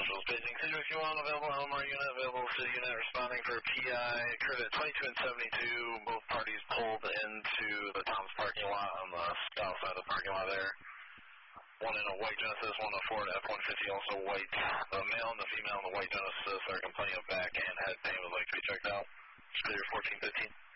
Socials, paging 661, available Elmore unit, available city unit, responding for PI, occurred at 22 and 72. Both parties pulled into the Tom's parking lot on the south side of the parking lot there. One in a white Genesis, one in a Ford F-150, also white. The male and the female in the white Genesis are complaining of back and head pain, would like to be checked out. Clear 1415.